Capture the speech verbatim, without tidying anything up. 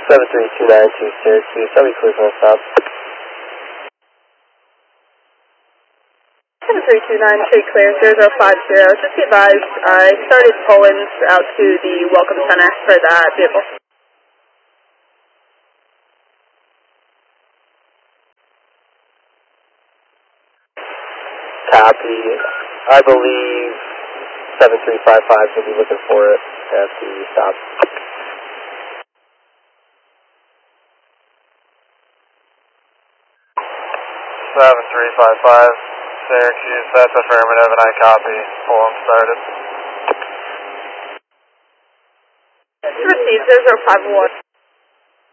seven three two nine two Syracuse, I'll be cruising on stop. seven three two nine, tree clear, zero zero five zero. Just be advised, I started pulling out to the welcome center for that vehicle. Copy. I believe seven three five five will be looking for it at the stop. seven three five five, Syracuse, that's affirmative, and I copy. Pulling started. Received, zero zero five one.